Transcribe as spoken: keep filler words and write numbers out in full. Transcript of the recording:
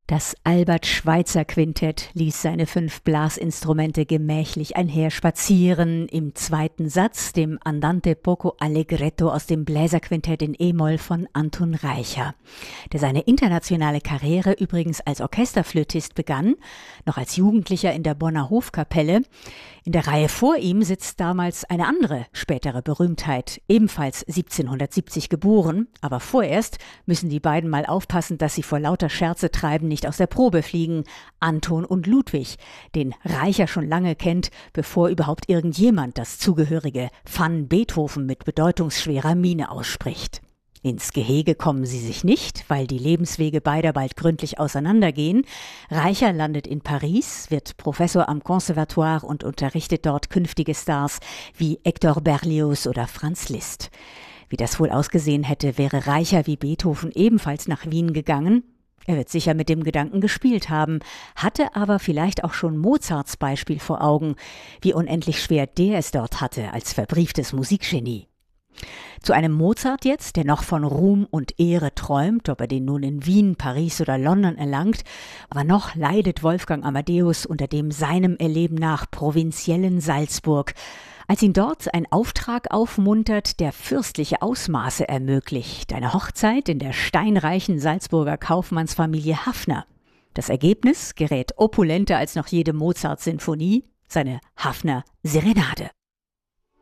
Das Albert-Schweitzer-Quintett ließ seine fünf Blasinstrumente gemächlich einherspazieren im zweiten Satz, dem Andante poco allegretto aus dem Bläserquintett in E-Moll von Anton Reicha, der seine internationale Karriere übrigens als Orchesterflötist begann, noch als Jugendlicher in der Bonner Hofkapelle. In der Reihe vor ihm sitzt damals eine andere spätere Berühmtheit, ebenfalls siebzehnhundertsiebzig geboren, aber vorerst müssen die beiden mal aufpassen, dass sie vor lauter Scherze treiben nicht aus der Probe fliegen, Anton und Ludwig, den Reicha schon lange kennt, bevor überhaupt irgendjemand das zugehörige Van Beethoven mit bedeutungsschwerer Miene ausspricht. Ins Gehege kommen sie sich nicht, weil die Lebenswege beider bald gründlich auseinandergehen. Reicha landet in Paris, wird Professor am Conservatoire und unterrichtet dort künftige Stars wie Hector Berlioz oder Franz Liszt. Wie das wohl ausgesehen hätte, wäre Reicha wie Beethoven ebenfalls nach Wien gegangen. Er wird sicher mit dem Gedanken gespielt haben, hatte aber vielleicht auch schon Mozarts Beispiel vor Augen, wie unendlich schwer der es dort hatte als verbrieftes Musikgenie. Zu einem Mozart jetzt, der noch von Ruhm und Ehre träumt, ob er den nun in Wien, Paris oder London erlangt, aber noch leidet Wolfgang Amadeus unter dem seinem Erleben nach provinziellen Salzburg, als ihn dort ein Auftrag aufmuntert, der fürstliche Ausmaße ermöglicht, eine Hochzeit in der steinreichen Salzburger Kaufmannsfamilie Haffner. Das Ergebnis gerät opulenter als noch jede Mozart-Sinfonie, seine Haffner Serenade.